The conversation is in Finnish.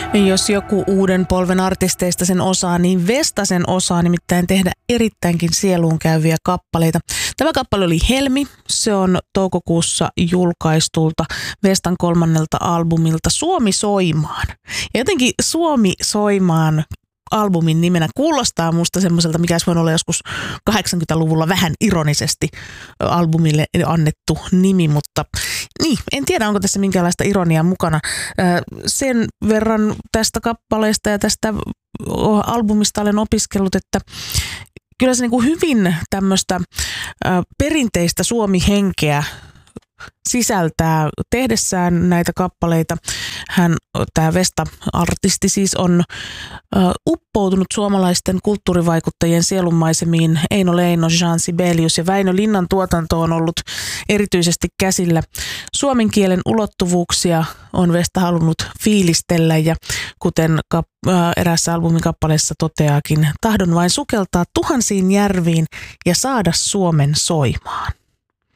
Jos joku uuden polven artisteista sen osaa, niin Vesta sen osaa nimittäin tehdä erittäinkin sieluun käyviä kappaleita. Tämä kappale oli Helmi. Se on toukokuussa julkaistulta Vestan 3. albumilta Suomi soimaan. Ja jotenkin Suomi soimaan albumin nimenä kuulostaa musta semmoiselta, mikä olisi voinut olla joskus 80-luvulla vähän ironisesti albumille annettu nimi, mutta niin, en tiedä, onko tässä minkäänlaista ironiaa mukana. Sen verran tästä kappaleesta ja tästä albumista olen opiskellut, että kyllä se niin kuin hyvin tämmöistä perinteistä Suomi-henkeä sisältää tehdessään näitä kappaleita. Tämä Vesta-artisti siis on uppoutunut suomalaisten kulttuurivaikuttajien sielunmaisemiin. Eino Leino, Jean Sibelius ja Väinö Linnan tuotanto on ollut erityisesti käsillä. Suomen kielen ulottuvuuksia on Vesta halunnut fiilistellä ja kuten eräässä albumin kappaleessa toteaakin, tahdon vain sukeltaa tuhansiin järviin ja saada Suomen soimaan.